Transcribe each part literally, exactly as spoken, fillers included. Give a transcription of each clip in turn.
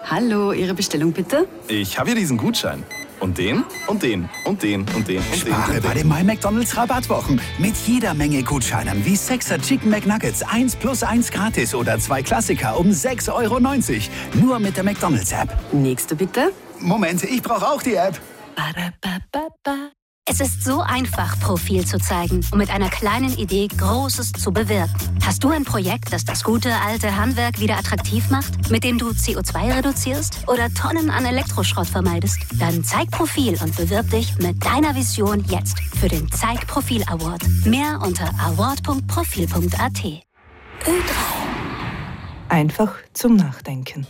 Hallo, Ihre Bestellung bitte? Ich habe hier diesen Gutschein. Und den, und den, und den, und den, und den. Spare bei den My McDonald's Rabattwochen. Mit jeder Menge Gutscheinen wie sechser Chicken McNuggets eins plus eins gratis oder zwei Klassiker um sechs Euro neunzig. Nur mit der McDonald's App. Nächste bitte. Moment, ich brauche auch die App. Ba-da-ba-ba-ba. Es ist so einfach, Profil zu zeigen und mit einer kleinen Idee Großes zu bewirken. Hast du ein Projekt, das das gute alte Handwerk wieder attraktiv macht, mit dem du C O zwei reduzierst oder Tonnen an Elektroschrott vermeidest? Dann zeig Profil und bewirb dich mit deiner Vision jetzt für den Zeig Profil Award. Mehr unter award punkt profil punkt a t. Ö drei. Einfach zum Nachdenken.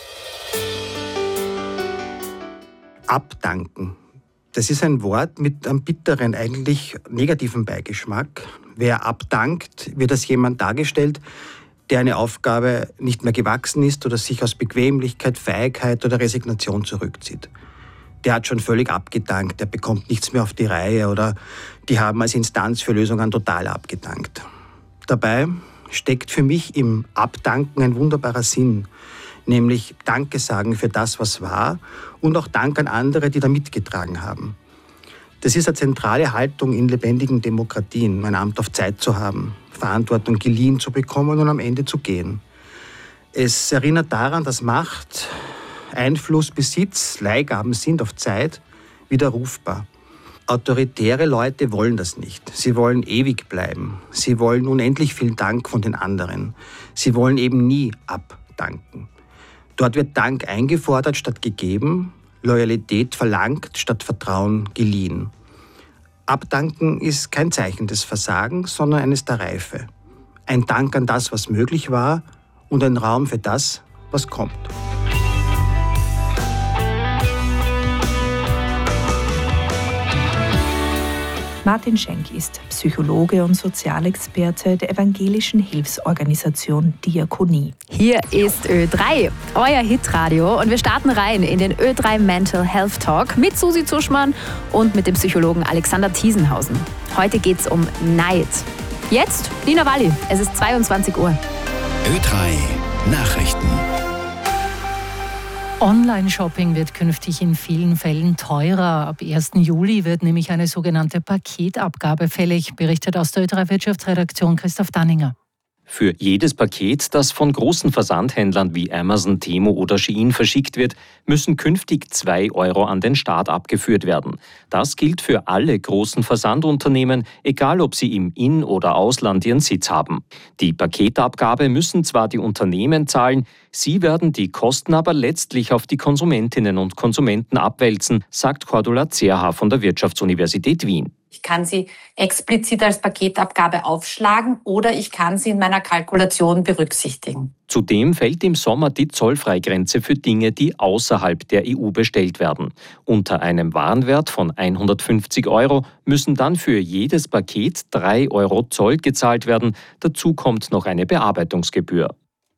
Abdanken. Das ist ein Wort mit einem bitteren, eigentlich negativen Beigeschmack. Wer abdankt, wird als jemand dargestellt, der eine Aufgabe nicht mehr gewachsen ist oder sich aus Bequemlichkeit, Feigheit oder Resignation zurückzieht. Der hat schon völlig abgedankt, der bekommt nichts mehr auf die Reihe oder die haben als Instanz für Lösungen total abgedankt. Dabei steckt für mich im Abdanken ein wunderbarer Sinn, nämlich Danke sagen für das, was war und auch Dank an andere, die da mitgetragen haben. Das ist eine zentrale Haltung in lebendigen Demokratien, ein Amt auf Zeit zu haben, Verantwortung geliehen zu bekommen und am Ende zu gehen. Es erinnert daran, dass Macht, Einfluss, Besitz, Leihgaben sind auf Zeit widerrufbar. Autoritäre Leute wollen das nicht. Sie wollen ewig bleiben. Sie wollen unendlich viel Dank von den anderen. Sie wollen eben nie abdanken. Dort wird Dank eingefordert statt gegeben, Loyalität verlangt statt Vertrauen geliehen. Abdanken ist kein Zeichen des Versagens, sondern eines der Reife. Ein Dank an das, was möglich war und ein Raum für das, was kommt. Martin Schenk ist Psychologe und Sozialexperte der evangelischen Hilfsorganisation Diakonie. Hier ist Ö drei, euer Hitradio, und wir starten rein in den Ö drei Mental Health Talk mit Susi Zuschmann und mit dem Psychologen Alexander Thiesenhausen. Heute geht's um Neid. Jetzt Nina Walli, es ist zweiundzwanzig Uhr. Ö drei Nachrichten. Online-Shopping wird künftig in vielen Fällen teurer. Ab ersten Juli wird nämlich eine sogenannte Paketabgabe fällig, berichtet aus der Ö drei Wirtschaftsredaktion Christoph Danninger. Für jedes Paket, das von großen Versandhändlern wie Amazon, Temu oder Shein verschickt wird, müssen künftig zwei Euro an den Staat abgeführt werden. Das gilt für alle großen Versandunternehmen, egal ob sie im In- oder Ausland ihren Sitz haben. Die Paketabgabe müssen zwar die Unternehmen zahlen, sie werden die Kosten aber letztlich auf die Konsumentinnen und Konsumenten abwälzen, sagt Cordula Zerha von der Wirtschaftsuniversität Wien. Ich kann sie explizit als Paketabgabe aufschlagen oder ich kann sie in meiner Kalkulation berücksichtigen. Zudem fällt im Sommer die Zollfreigrenze für Dinge, die außerhalb der E U bestellt werden. Unter einem Warenwert von hundertfünfzig Euro müssen dann für jedes Paket drei Euro Zoll gezahlt werden. Dazu kommt noch eine Bearbeitungsgebühr.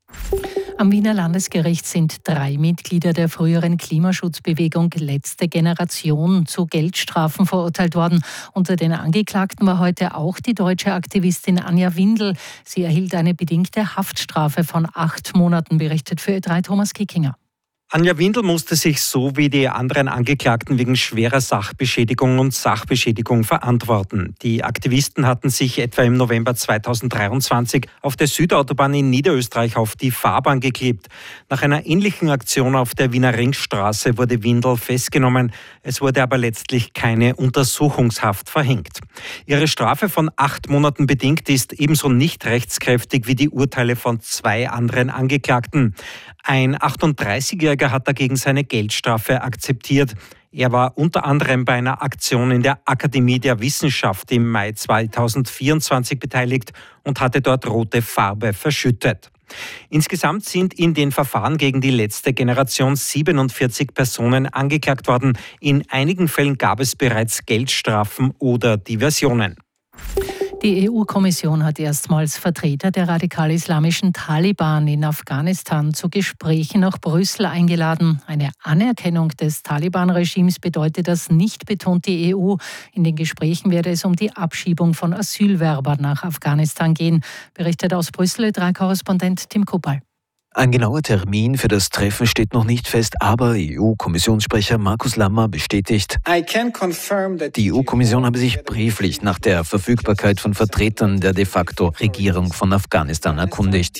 Am Wiener Landesgericht sind drei Mitglieder der früheren Klimaschutzbewegung Letzte Generation zu Geldstrafen verurteilt worden. Unter den Angeklagten war heute auch die deutsche Aktivistin Anja Windel. Sie erhielt eine bedingte Haftstrafe von acht Monaten, berichtet für Ö drei Thomas Kickinger. Anja Windel musste sich so wie die anderen Angeklagten wegen schwerer Sachbeschädigung und Sachbeschädigung verantworten. Die Aktivisten hatten sich etwa im November zweitausenddreiundzwanzig auf der Südautobahn in Niederösterreich auf die Fahrbahn geklebt. Nach einer ähnlichen Aktion auf der Wiener Ringstraße wurde Windel festgenommen. Es wurde aber letztlich keine Untersuchungshaft verhängt. Ihre Strafe von acht Monaten bedingt ist ebenso nicht rechtskräftig wie die Urteile von zwei anderen Angeklagten. Ein achtunddreißigjähriger hat dagegen seine Geldstrafe akzeptiert. Er war unter anderem bei einer Aktion in der Akademie der Wissenschaft im Mai zweitausendvierundzwanzig beteiligt und hatte dort rote Farbe verschüttet. Insgesamt sind in den Verfahren gegen die letzte Generation siebenundvierzig Personen angeklagt worden. In einigen Fällen gab es bereits Geldstrafen oder Diversionen. Die E U-Kommission hat erstmals Vertreter der radikal-islamischen Taliban in Afghanistan zu Gesprächen nach Brüssel eingeladen. Eine Anerkennung des Taliban-Regimes bedeutet das nicht, betont die E U. In den Gesprächen werde es um die Abschiebung von Asylwerbern nach Afghanistan gehen, berichtet aus Brüssel Ö drei Korrespondent Tim Kuppal. Ein genauer Termin für das Treffen steht noch nicht fest, aber E U-Kommissionssprecher Markus Lammer bestätigt, die E U-Kommission habe sich brieflich nach der Verfügbarkeit von Vertretern der de facto Regierung von Afghanistan erkundigt.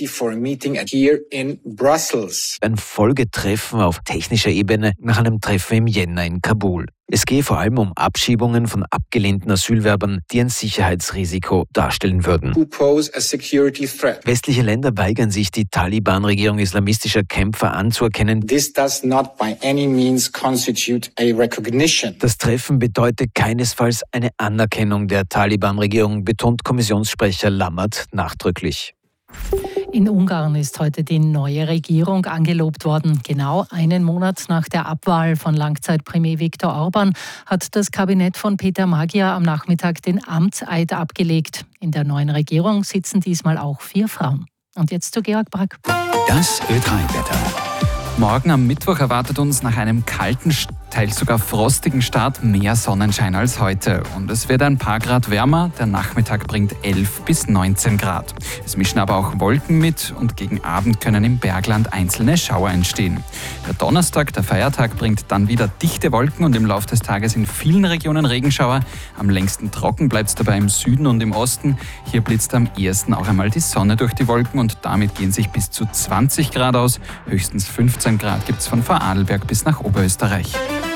Ein Folgetreffen auf technischer Ebene nach einem Treffen im Jänner in Kabul. Es gehe vor allem um Abschiebungen von abgelehnten Asylwerbern, die ein Sicherheitsrisiko darstellen würden. Westliche Länder weigern sich, die Taliban-Regierung islamistischer Kämpfer anzuerkennen. Das Treffen bedeutet keinesfalls eine Anerkennung der Taliban-Regierung, betont Kommissionssprecher Lammert nachdrücklich. In Ungarn ist heute die neue Regierung angelobt worden. Genau einen Monat nach der Abwahl von Langzeitpremier Viktor Orbán hat das Kabinett von Peter Magyar am Nachmittag den Amtseid abgelegt. In der neuen Regierung sitzen diesmal auch vier Frauen. Und jetzt zu Georg Brack. Das Ö drei Wetter. Morgen am Mittwoch erwartet uns nach einem kalten, teils sogar frostigen Start mehr Sonnenschein als heute. Und es wird ein paar Grad wärmer. Der Nachmittag bringt elf bis neunzehn Grad. Es mischen aber auch Wolken mit und gegen Abend können im Bergland einzelne Schauer entstehen. Der Donnerstag, der Feiertag, bringt dann wieder dichte Wolken und im Laufe des Tages in vielen Regionen Regenschauer. Am längsten trocken bleibt es dabei im Süden und im Osten. Hier blitzt am ehesten auch einmal die Sonne durch die Wolken und damit gehen sich bis zu zwanzig Grad aus. Höchstens fünfzehn Grad gibt es von Vorarlberg bis nach Oberösterreich.